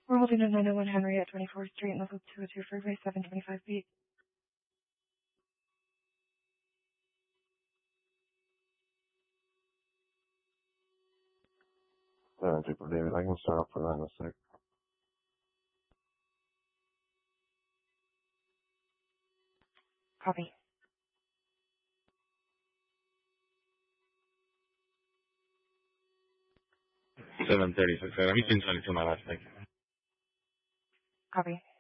We're holding a 901 Henry at 24th Street and level 202 freeway, 725 feet. Super David, I can start up for that in a sec. Copy. $7:36. I'm using 22 my last thing. Copy.